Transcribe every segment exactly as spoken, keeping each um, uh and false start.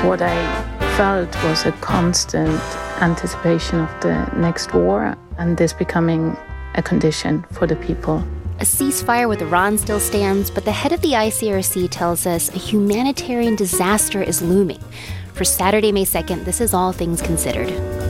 What I felt was a constant anticipation of the next war and this becoming a condition for the people. A ceasefire with Iran still stands, but the head of the I C R C tells us a humanitarian disaster is looming. For Saturday, May second, this is All Things Considered.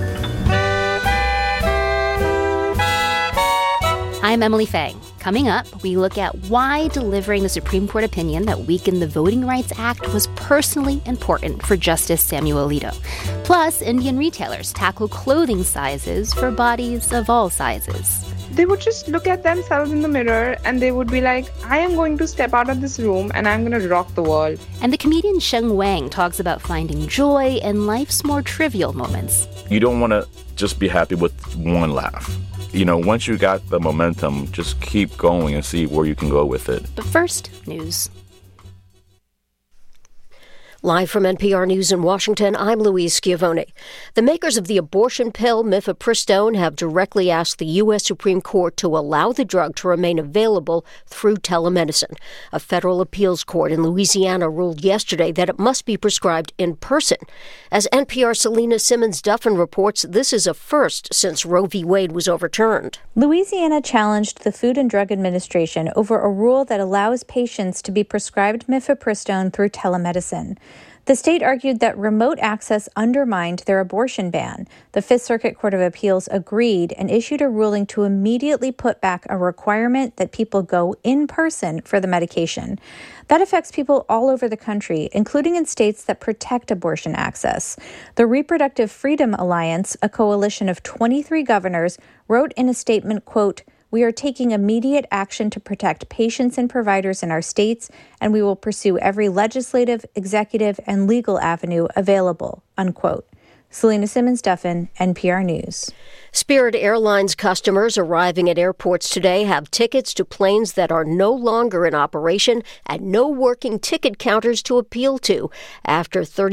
I'm Emily Fang. Coming up, we look at why delivering the Supreme Court opinion that weakened the Voting Rights Act was personally important for Justice Samuel Alito. Plus, Indian retailers tackle clothing sizes for bodies of all sizes. They would just look at themselves in the mirror and they would be like, I am going to step out of this room and I'm going to rock the world. And the comedian Sheng Wang talks about finding joy in life's more trivial moments. You don't want to just be happy with one laugh. You know, once you got the momentum, just keep going and see where you can go with it. But first, news. Live from N P R News in Washington, I'm Louise Schiavone. The makers of the abortion pill mifepristone have directly asked the U S Supreme Court to allow the drug to remain available through telemedicine. A federal appeals court in Louisiana ruled yesterday that it must be prescribed in person. As N P R's Selena Simmons-Duffin reports, this is a first since Roe v. Wade was overturned. Louisiana challenged the Food and Drug Administration over a rule that allows patients to be prescribed mifepristone through telemedicine. The state argued that remote access undermined their abortion ban. The Fifth Circuit Court of Appeals agreed and issued a ruling to immediately put back a requirement that people go in person for the medication. That affects people all over the country, including in states that protect abortion access. The Reproductive Freedom Alliance, a coalition of twenty-three governors, wrote in a statement, quote, "We are taking immediate action to protect patients and providers in our states, and we will pursue every legislative, executive, and legal avenue available," unquote. Selena Simmons-Duffin, N P R News. Spirit Airlines customers arriving at airports today have tickets to planes that are no longer in operation and no working ticket counters to appeal to. After thirty